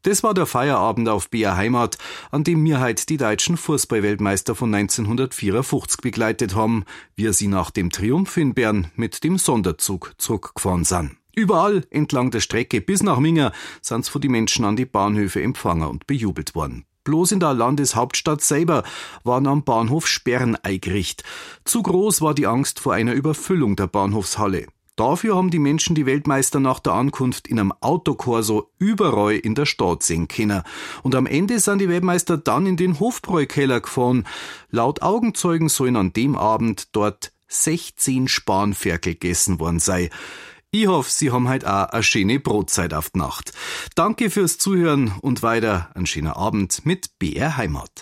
Das war der Feierabend auf BR Heimat, an dem wir heute die deutschen Fußballweltmeister von 1954 begleitet haben, wie sie nach dem Triumph in Bern mit dem Sonderzug zurückgefahren sind. Überall entlang der Strecke bis nach Minga sind's von den Menschen an die Bahnhöfe empfangen und bejubelt worden. Bloß in der Landeshauptstadt selber waren am Bahnhof Sperren eingerichtet. Zu groß war die Angst vor einer Überfüllung der Bahnhofshalle. Dafür haben die Menschen die Weltmeister nach der Ankunft in einem Autokorso überall in der Stadt sehen können. Und am Ende sind die Weltmeister dann in den Hofbräukeller gefahren. Laut Augenzeugen sollen an dem Abend dort 16 Spanferkel gegessen worden sein. Ich hoffe, Sie haben heute auch eine schöne Brotzeit auf die Nacht. Danke fürs Zuhören und weiter einen schönen Abend mit BR Heimat.